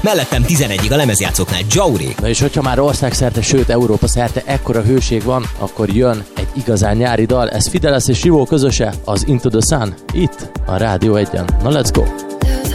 mellettem 11-ig a lemezjátszóknál Jauri. Na és hogyha már országszerte, sőt Európa szerte ekkora hőség van, akkor jön egy igazán nyári dal, ez Fideles és Rivó közöse, az Into the Sun, itt a Rádió 1-en. Na let's go!